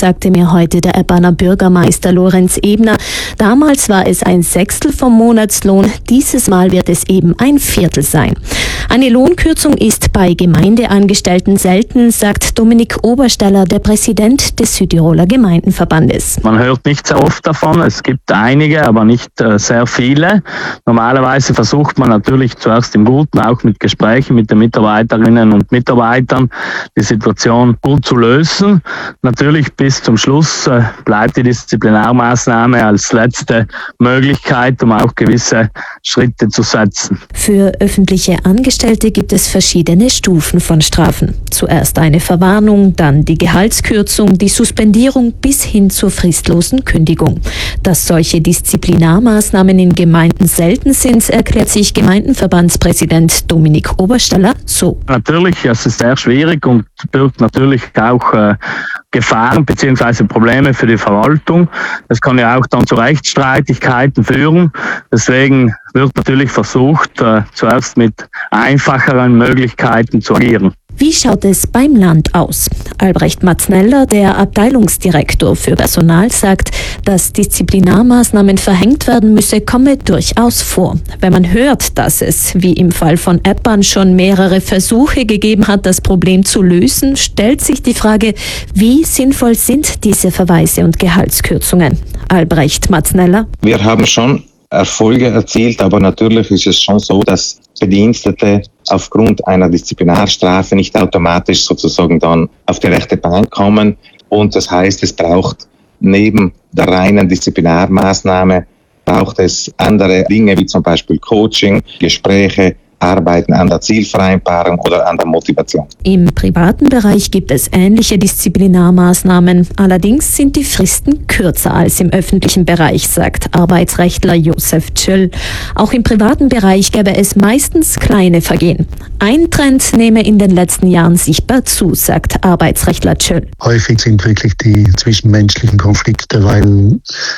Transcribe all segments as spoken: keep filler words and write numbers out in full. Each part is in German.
sagte mir heute der Eppaner Bürgermeister Lorenz Ebner. Damals war es ein Sechstel vom Monatslohn, dieses Mal wird es eben ein Viertel sein. Eine Lohnkürzung ist bei Gemeindeangestellten selten, sagt Dominik Obersteller, der Präsident des Südtiroler Gemeindenverbandes. Man hört nicht so oft davon, es gibt einige, aber nicht äh, sehr viele. Normalerweise versucht man natürlich zuerst im Guten, auch mit Gesprächen mit den Mitarbeiterinnen und Mitarbeitern, die Situation gut zu lösen. Natürlich bis zum Schluss äh, bleibt die Disziplinarmaßnahme als letzte Möglichkeit, um auch gewisse Schritte zu setzen. Für öffentliche Angestellte gibt es verschiedene Stufen von Strafen. Zuerst eine Verwarnung, dann die Gehaltskürzung, die Suspendierung bis hin zur fristlosen Kündigung. Dass solche Disziplinarmaßnahmen in Gemeinden selten sind, erklärt sich Gemeindenverbandspräsident Dominik Obersteller so. Natürlich, es ist sehr schwierig und birgt natürlich auch äh, Gefahren bzw. Probleme für die Verwaltung. Das kann ja auch dann zu Rechtsstreitigkeiten führen. Deswegen wird natürlich versucht, äh, zuerst mit einfacheren Möglichkeiten zu agieren. Wie schaut es beim Land aus? Albrecht Matzneller, der Abteilungsdirektor für Personal, sagt, dass Disziplinarmaßnahmen verhängt werden müsse, komme durchaus vor. Wenn man hört, dass es, wie im Fall von Eppan, schon mehrere Versuche gegeben hat, das Problem zu lösen, stellt sich die Frage, wie sinnvoll sind diese Verweise und Gehaltskürzungen? Albrecht Matzneller. Wir haben schon Erfolge erzielt, aber natürlich ist es schon so, dass Bedienstete aufgrund einer Disziplinarstrafe nicht automatisch sozusagen dann auf die rechte Bahn kommen. Und das heißt, es braucht neben der reinen Disziplinarmaßnahme, braucht es andere Dinge wie zum Beispiel Coaching, Gespräche, Arbeiten an der Zielvereinbarung oder an der Motivation. Im privaten Bereich gibt es ähnliche Disziplinarmaßnahmen. Allerdings sind die Fristen kürzer als im öffentlichen Bereich, sagt Arbeitsrechtler Josef Tschöll. Auch im privaten Bereich gäbe es meistens kleine Vergehen. Ein Trend nehme in den letzten Jahren sichtbar zu, sagt Arbeitsrechtler Tschöll. Häufig sind wirklich die zwischenmenschlichen Konflikte, weil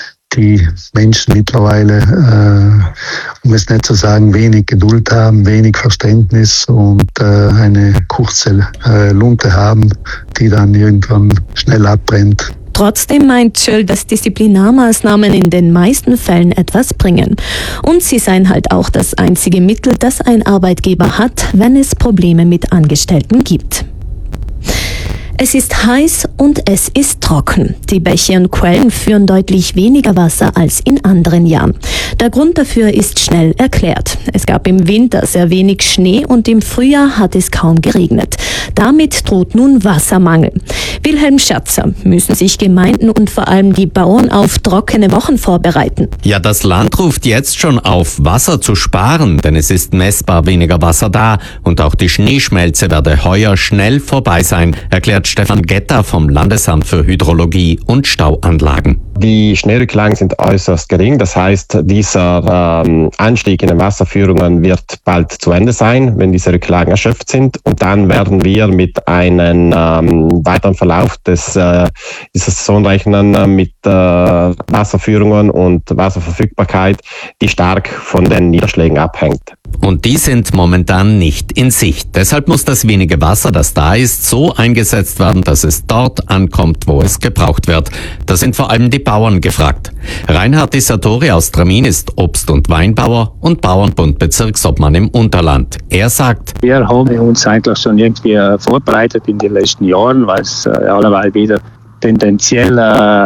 die Menschen mittlerweile, äh, um es nicht zu sagen, wenig Geduld haben, wenig Verständnis und äh, eine kurze äh, Lunte haben, die dann irgendwann schnell abbrennt. Trotzdem meint Tschöll, dass Disziplinarmaßnahmen in den meisten Fällen etwas bringen. Und sie seien halt auch das einzige Mittel, das ein Arbeitgeber hat, wenn es Probleme mit Angestellten gibt. Es ist heiß und es ist trocken. Die Bäche und Quellen führen deutlich weniger Wasser als in anderen Jahren. Der Grund dafür ist schnell erklärt. Es gab im Winter sehr wenig Schnee und im Frühjahr hat es kaum geregnet. Damit droht nun Wassermangel. Wilhelm Scherzer, müssen sich Gemeinden und vor allem die Bauern auf trockene Wochen vorbereiten? Ja, das Land ruft jetzt schon auf, Wasser zu sparen, denn es ist messbar weniger Wasser da und auch die Schneeschmelze werde heuer schnell vorbei sein, erklärt Stefan Getter vom Landesamt für Hydrologie und Stauanlagen. Die Schneerücklagen sind äußerst gering, das heißt, dieser ähm, Anstieg in den Wasserführungen wird bald zu Ende sein, wenn diese Rücklagen erschöpft sind, und dann werden wir mit einem ähm, weiteren Verlauf des, äh, dieser Saison rechnen äh, mit äh, Wasserführungen und Wasserverfügbarkeit, die stark von den Niederschlägen abhängt. Und die sind momentan nicht in Sicht. Deshalb muss das wenige Wasser, das da ist, so eingesetzt werden, dass es dort ankommt, wo es gebraucht wird. Da sind vor allem die Bauern gefragt. Reinhard Isatori aus Tramin ist Obst- und Weinbauer und Bauernbund-Bezirksobmann im Unterland. Er sagt: Wir haben uns eigentlich schon irgendwie vorbereitet in den letzten Jahren, weil es äh, alleweil wieder tendenziell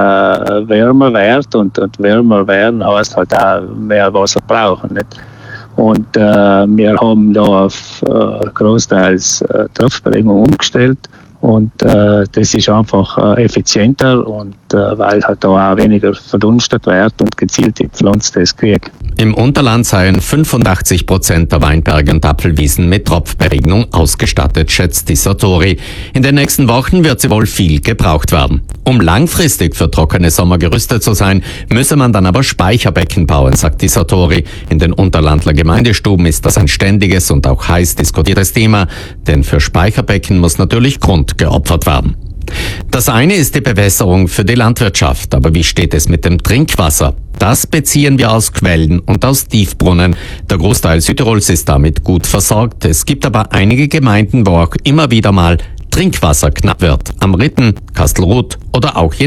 äh, wärmer wird und, und wärmer werden, heißt halt auch mehr Wasser brauchen. Nicht? Und äh, wir haben da auf äh, großteils äh, Tropfberegnung umgestellt. Und äh, das ist einfach äh, effizienter und äh, weil halt da auch weniger verdunstet wird und gezielt die Pflanze das kriegt. Im Unterland seien fünfundachtzig Prozent der Weinberge und Apfelwiesen mit Tropfberegnung ausgestattet, schätzt Isatori. In den nächsten Wochen wird sie wohl viel gebraucht werden. Um langfristig für trockene Sommer gerüstet zu sein, müsse man dann aber Speicherbecken bauen, sagt Isatori. In den Unterlandler Gemeindestuben ist das ein ständiges und auch heiß diskutiertes Thema, denn für Speicherbecken muss natürlich Grund geopfert werden. Das eine ist die Bewässerung für die Landwirtschaft, aber wie steht es mit dem Trinkwasser? Das beziehen wir aus Quellen und aus Tiefbrunnen. Der Großteil Südtirols ist damit gut versorgt. Es gibt aber einige Gemeinden, wo auch immer wieder mal Trinkwasser knapp wird. Am Ritten, Kastelruth oder auch